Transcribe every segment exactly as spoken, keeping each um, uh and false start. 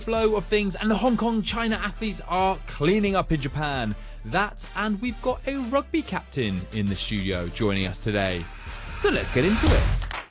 flow of things, and the Hong Kong China athletes are cleaning up in Japan. That, and we've got a rugby captain in the studio joining us today. So let's get into it.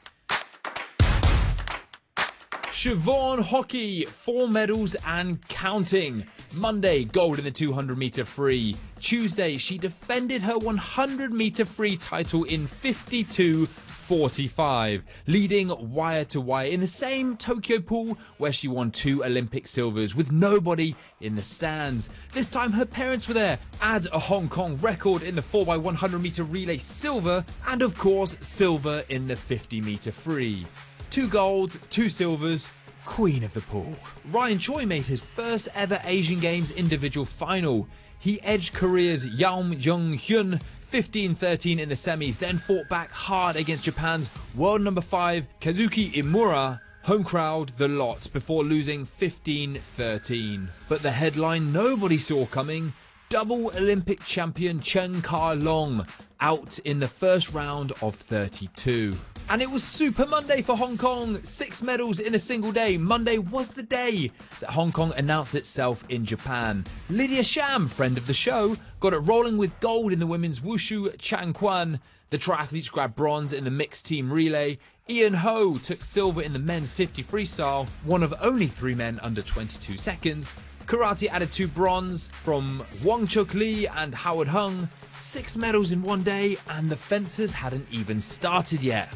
Siobhan Hockey, four medals and counting. Monday, gold in the two hundred metre free. Tuesday, she defended her one hundred metre free title in fifty-two forty-five, leading wire to wire in the same Tokyo pool where she won two Olympic silvers with nobody in the stands. This time her parents were there. Add a Hong Kong record in the four by one hundred metre relay silver, and of course silver in the fifty metre free. Two gold, two silvers, queen of the pool. Ryan Choi made his first ever Asian Games individual final. He edged Korea's Yaum Jung-hyun fifteen thirteen in the semis, then fought back hard against Japan's world number five Kazuki Imura, home crowd the lot, before losing fifteen thirteen. But the headline nobody saw coming: double Olympic champion Chen Ka-long out in the first round of thirty-two. And it was Super Monday for Hong Kong. Six medals in a single day. Monday was the day that Hong Kong announced itself in Japan. Lydia Sham, friend of the show, got it rolling with gold in the women's wushu Changquan. The triathletes grabbed bronze in the mixed team relay. Ian Ho took silver in the men's fifty freestyle, one of only three men under twenty-two seconds. Karate added two bronze from Wang Chuk Lee and Howard Hung. Six medals in one day, and the fencers hadn't even started yet.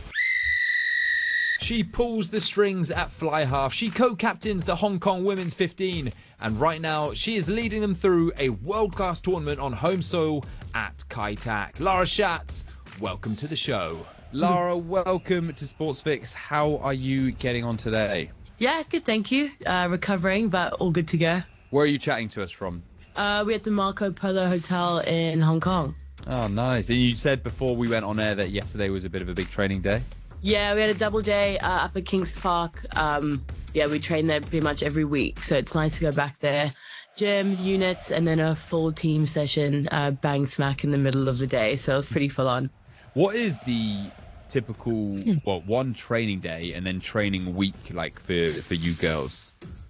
She pulls the strings at fly half. She co-captains the Hong Kong women's fifteen, and right now she is leading them through a world-class tournament on home soil at Kai Tak. Lara Schatz, welcome to the show. Lara, welcome to SportsFix. How are you getting on today? Yeah, good, thank you. Uh, recovering, but all good to go. Where are you chatting to us from? Uh, we're at the Marco Polo Hotel in Hong Kong. Oh, nice. And you said before we went on air that yesterday was a bit of a big training day? Yeah, we had a double day uh, up at Kings Park. Um, yeah, we train there pretty much every week, so it's nice to go back there. Gym, units, and then a full team session, uh, bang smack in the middle of the day, so it was pretty full on. What is the typical, well, one training day and then training week like for, for you girls?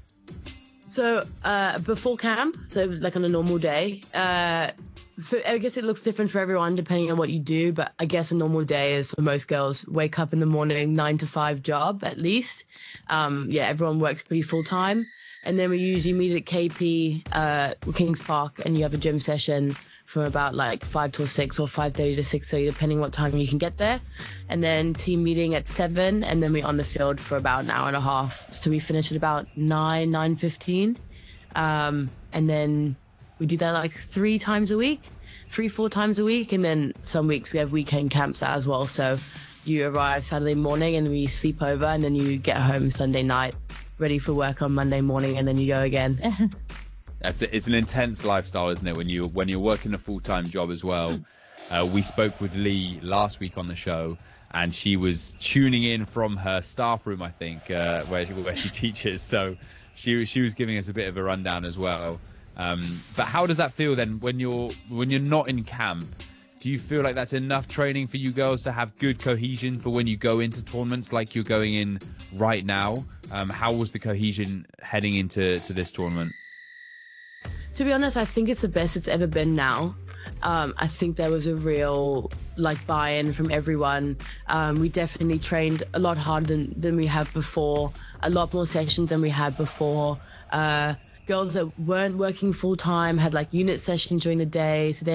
So uh, before camp, so like on a normal day, uh, for, I guess it looks different for everyone depending on what you do, but I guess a normal day is for most girls, wake up in the morning, nine to five job at least. Um, yeah, everyone works pretty full time. And then we usually meet at K P, uh, Kings Park, and you have a gym session from about like five till six or five thirty to six thirty, depending what time you can get there. And then team meeting at seven, and then we're on the field for about an hour and a half. So we finish at about nine, nine fifteen. Um, and then we do that like three times a week, three, four times a week. And then some weeks we have weekend camps as well. So you arrive Saturday morning and we sleep over, and then you get home Sunday night, ready for work on Monday morning, and then you go again. That's it. It's an intense lifestyle, isn't it? When you when you're working a full time job as well. Uh, we spoke with Lee last week on the show, and she was tuning in from her staff room, I think, uh, where where she teaches. So she she was giving us a bit of a rundown as well. Um, but how does that feel then when you're when you're not in camp? Do you feel like that's enough training for you girls to have good cohesion for when you go into tournaments like you're going in right now? Um, how was the cohesion heading into to this tournament? To be honest, I think it's the best it's ever been now. Um, I think there was a real like buy-in from everyone. Um, we definitely trained a lot harder than, than we have before, a lot more sessions than we had before. Uh, girls that weren't working full-time had like unit sessions during the day, so they